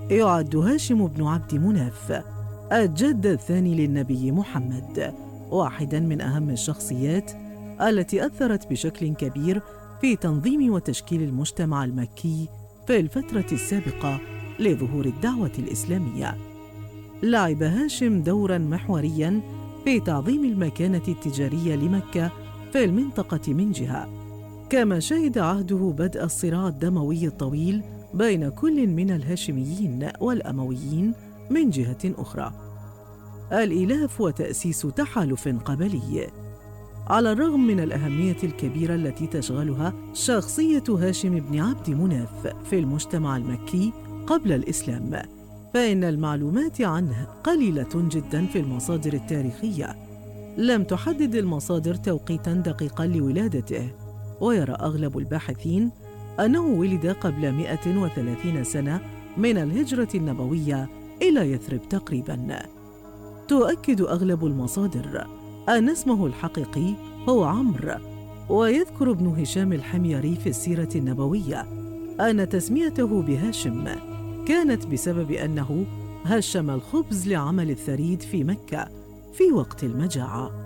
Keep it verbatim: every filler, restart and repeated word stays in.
يعد هاشم بن عبد مناف الجد الثاني للنبي محمد واحداً من أهم الشخصيات التي أثرت بشكل كبير في تنظيم وتشكيل المجتمع المكي في الفترة السابقة لظهور الدعوة الإسلامية. لعب هاشم دوراً محورياً في تعظيم المكانة التجارية لمكة في المنطقة من جهة، كما شهد عهده بدء الصراع الدموي الطويل بين كل من الهاشميين والأمويين من جهة أخرى، الإيلاف وتأسيس تحالف قبلي. على الرغم من الأهمية الكبيرة التي تشغلها شخصية هاشم بن عبد مناف في المجتمع المكي قبل الإسلام، فإن المعلومات عنه قليلة جداً في المصادر التاريخية. لم تحدد المصادر توقيتاً دقيقاً لولادته، ويرى أغلب الباحثين أنه ولد قبل مئة وثلاثين سنة من الهجرة النبوية إلى يثرب تقريباً. تؤكد أغلب المصادر أن اسمه الحقيقي هو عمرو، ويذكر ابن هشام الحميري في السيرة النبوية أن تسميته بهاشم كانت بسبب أنه هشم الخبز لعمل الثريد في مكة في وقت المجاعة.